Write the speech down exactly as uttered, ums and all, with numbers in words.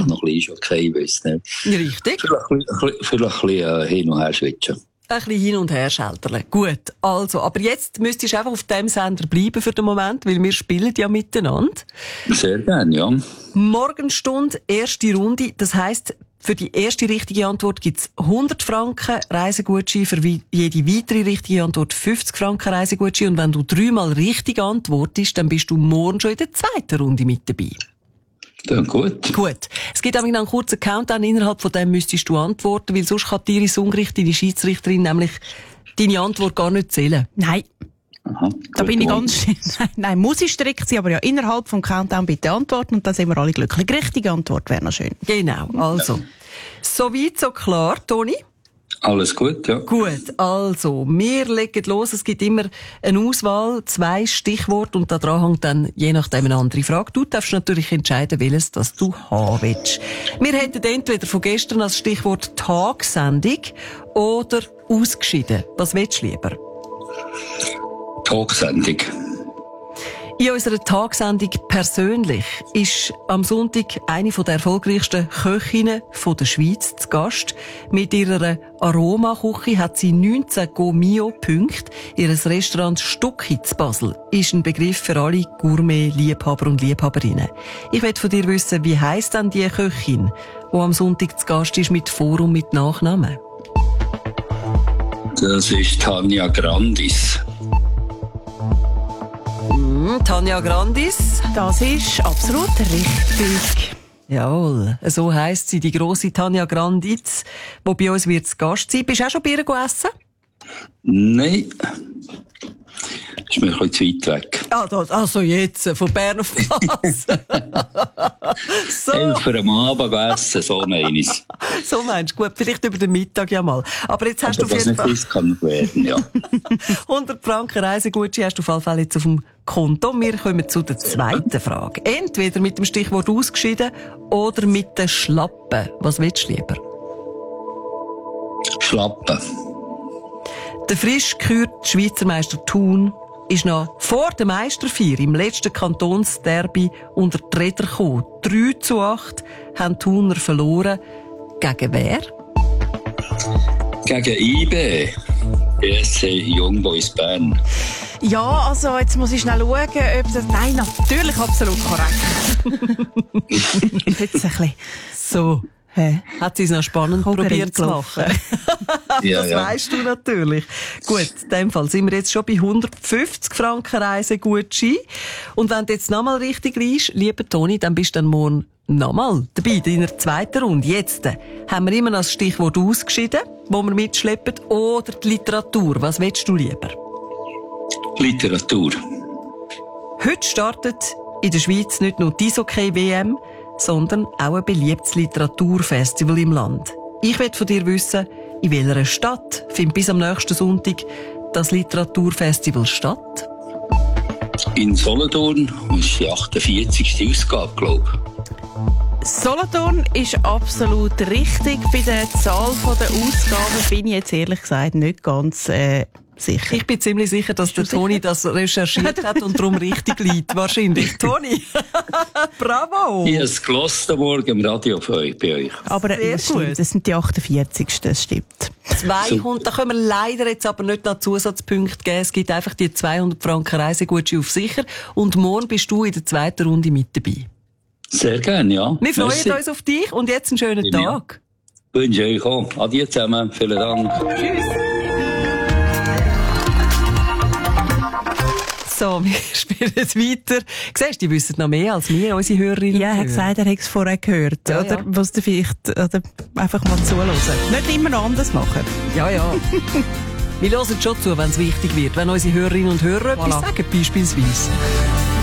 vielleicht noch ein bisschen okay, ich weiss nicht. Richtig. Vielleicht ein bisschen, vielleicht ein bisschen äh, hin und her switchen. Ein bisschen hin und her schelterle. Gut, also, aber jetzt müsstest du einfach auf dem Sender bleiben für den Moment, weil wir spielen ja miteinander. Sehr gerne, ja. Morgenstunde, erste Runde, das heisst, für die erste richtige Antwort gibt's hundert Franken Reisegutschein, für jede weitere richtige Antwort fünfzig Franken Reisegutschein. Und wenn du dreimal richtig antwortest, dann bist du morgen schon in der zweiten Runde mit dabei. Ja, gut. Gut. Es gibt nämlich noch einen kurzen Countdown, innerhalb von dem müsstest du antworten, weil sonst kann die Iris Ungericht, deine Schiedsrichterin, nämlich deine Antwort gar nicht zählen. Nein. Aha, da bin ich ganz nein, nein, muss ich strikt sein, aber ja, innerhalb vom Countdown bitte antworten und dann sind wir alle glücklich. Richtige Antwort wäre noch schön. Genau, also. So weit, so klar, Toni? Alles gut, ja. Gut, also, wir legen los. Es gibt immer eine Auswahl, zwei Stichworte und da dran hängt dann je nachdem eine andere Frage. Du darfst natürlich entscheiden, welches das du haben willst. Wir hätten entweder von gestern als Stichwort Tagsendung oder ausgeschieden. Was willst du lieber? Talksendung. In unserer Tagsendung persönlich ist am Sonntag eine der erfolgreichsten Köchinnen der Schweiz zu Gast. Mit ihrer Aromaküche hat sie neunzehn Go-Mio-Punkte. Ihr Restaurant Stucki zu Basel ist ein Begriff für alle Gourmet-Liebhaber und Liebhaberinnen. Ich will von dir wissen, wie heisst denn die Köchin, die am Sonntag zu Gast ist mit Vor- und mit Nachnamen? Das ist Tanja Grandis. Tanja Grandis. Das ist absolut richtig. Jawohl, so heisst sie, die grosse Tanja Grandis, die bei uns wird zu Gast sein. Bist du auch schon bei ihr gegessen? Nein. Das ist mir ein bisschen zu weit weg. Ah, das, also jetzt, von Bern auf Pass. So. Elf am Abend essen, so meine ich. So meinst du, gut, vielleicht über den Mittag ja mal. Aber jetzt hast Aber du auf jeden Fall das kann werden, ja. hundert Franken Reisegutschein hast du auf jeden Fall jetzt auf dem Konto. Wir kommen zu der zweiten Frage. Entweder mit dem Stichwort ausgeschieden oder mit den Schlappen. Was willst du lieber? Schlappen. Der frisch gekürte Schweizer Meister Thun ist noch vor der Meisterfeier im letzten Kantonsderby unter die Räder gekommen. drei zu acht haben die Thuner verloren. Gegen wer? Gegen I B. B S C Young Boys Bern. Ja, also jetzt muss ich schnell schauen, ob das... Nein, natürlich absolut korrekt. Jetzt ein bisschen... So. Hä? Hat sie es noch spannend probiert zu machen. Ja, das ja. weisst du natürlich. Gut, in dem Fall sind wir jetzt schon bei hundertfünfzig Franken Reisegutschein. Und wenn du jetzt nochmal richtig liegst, lieber Toni, dann bist du dann morgen nochmal dabei, in der zweiten Runde. Jetzt äh, haben wir immer noch das Stichwort ausgeschieden, wo wir mitschleppen, oder die Literatur. Was willst du lieber? Literatur. Heute startet in der Schweiz nicht nur die Eishockey-W M, sondern auch ein beliebtes Literaturfestival im Land. Ich will von dir wissen, in welcher Stadt findet bis am nächsten Sonntag das Literaturfestival statt? In Solothurn, das ist die achtundvierzigste Ausgabe, glaube ich. Solothurn ist absolut richtig. Bei der Zahl der Ausgaben bin ich jetzt ehrlich gesagt nicht ganz äh, sicher. Ich bin ziemlich sicher, dass der Toni das recherchiert hat und darum richtig liegt. Wahrscheinlich. Toni, bravo! Ich habe es gehört morgen im Radio für euch, bei euch. Aber Sehr das, stimmt, gut. das sind die achtundvierzigsten, das stimmt. zweihundert, da können wir leider jetzt aber nicht noch Zusatzpunkte geben. Es gibt einfach die zweihundert Franken Reisegutschein auf sicher. Und morgen bist du in der zweiten Runde mit dabei. Sehr gerne, ja. Wir freuen Merci. uns auf dich und jetzt einen schönen Ja. Tag. Ich wünsche euch auch. Adieu zusammen. Vielen Dank. Tschüss. So, wir spielen jetzt weiter. Siehst du, die wissen noch mehr als wir, unsere Hörerinnen. Ja, er hat gesagt, er hat es vorher gehört. Ja, oder ja. was du vielleicht oder einfach mal zuhören. Nicht immer noch anders machen. Ja, ja. Wir hören schon zu, wenn es wichtig wird. Wenn unsere Hörerinnen und Hörer etwas Voilà. sagen, beispielsweise.